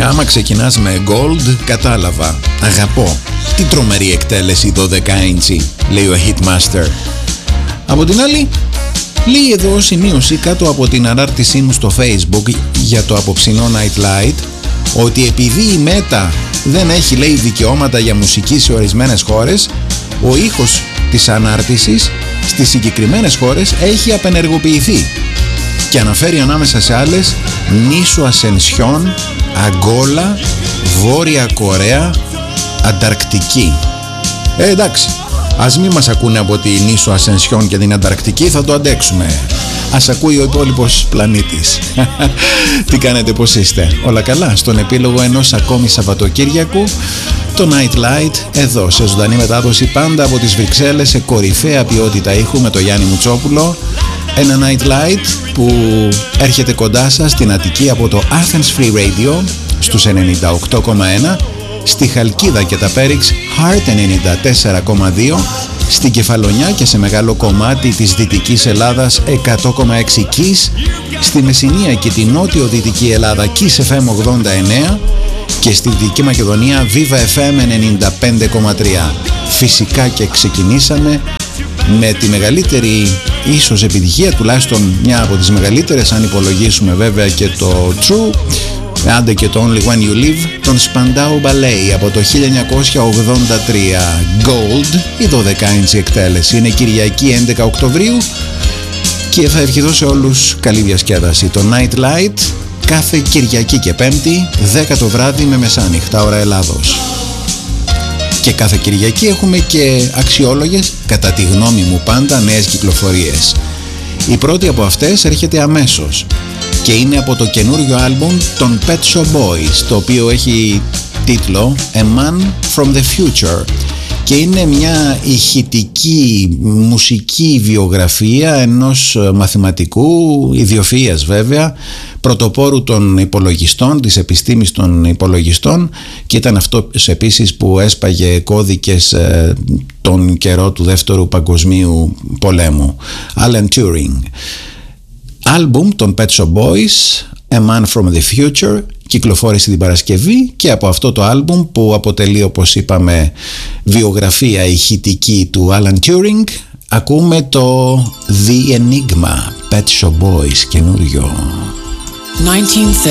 Άμα ξεκινάς με Gold, κατάλαβα. Αγαπώ. Τι τρομερή εκτέλεση 12 inch, λέει ο Hitmaster. Από την άλλη, λέει εδώ σημείωση κάτω από την ανάρτησή μου στο Facebook για το απόψινό Night Light, ότι επειδή η Meta δεν έχει, λέει, δικαιώματα για μουσική σε ορισμένες χώρες, ο ήχος της ανάρτησης στις συγκεκριμένες χώρες έχει απενεργοποιηθεί και αναφέρει ανάμεσα σε άλλες νήσου Ασενσιόν, Αγκόλα, Βόρεια Κορέα, Ανταρκτική. Εντάξει, ας μην μας ακούνε από τη νήσου Ασενσιόν και την Ανταρκτική, θα το αντέξουμε. Ας ακούει ο υπόλοιπος πλανήτης. Τι κάνετε, πώς είστε? Όλα καλά? Στον επίλογο ενός ακόμη Σαββατοκύριακου, το Night Light, εδώ σε ζωντανή μετάδοση πάντα από τις Βρυξέλλες, σε κορυφαία ποιότητα ήχου με το Γιάννη Μουτσόπουλο. Ένα Night Light που έρχεται κοντά σας στην Αττική από το Athens Free Radio στους 98,1, στη Χαλκίδα και τα Πέριξ Heart 94,2, στην Κεφαλονιά και σε μεγάλο κομμάτι της Δυτικής Ελλάδας 100,6 Kiss, στη Μεσσηνία και τη Νότιο-Δυτική Ελλάδα Kiss FM 89 και στη Δυτική Μακεδονία Viva FM 95,3. Φυσικά και ξεκινήσαμε με τη μεγαλύτερη ίσως επιτυχία, τουλάχιστον μια από τις μεγαλύτερες, αν υπολογίσουμε βέβαια και το True, άντε και το Only When You Live, τον Spandau Ballet από το 1983. Gold, η 12 inch εκτέλεση. Είναι Κυριακή 11 Οκτωβρίου και θα ευχηθώ σε όλους καλή διασκέδαση. Το Night Light κάθε Κυριακή και Πέμπτη 10 το βράδυ με μεσάνυχτα ώρα Ελλάδος. Και κάθε Κυριακή έχουμε και αξιόλογες, κατά τη γνώμη μου πάντα, νέες κυκλοφορίες. Η πρώτη από αυτές έρχεται αμέσως και είναι από το καινούριο άλμπουμ των Pet Shop Boys, το οποίο έχει τίτλο A Man From The Future και είναι μια ηχητική μουσική βιογραφία ενός μαθηματικού, ιδιοφυΐας βέβαια, πρωτοπόρου των υπολογιστών, της επιστήμης των υπολογιστών, και ήταν αυτό επίσης που έσπαγε κώδικες τον καιρό του Δεύτερου Παγκοσμίου Πολέμου. Alan Turing. Άλμπουμ των Pet Shop Boys, A Man From The Future, κυκλοφόρησε την Παρασκευή, και από αυτό το άλμπουμ που αποτελεί, όπως είπαμε, βιογραφία ηχητική του Alan Turing, ακούμε το The Enigma, Pet Shop Boys, καινούριο. 1930